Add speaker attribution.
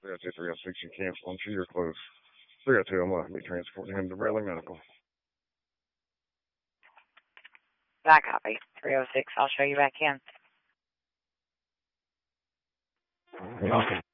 Speaker 1: 302, 306, you cancel them. You're close. 302, I'm going to be transporting him to Bradley Medical.
Speaker 2: That copy. 306, I'll show you back in.
Speaker 1: Okay.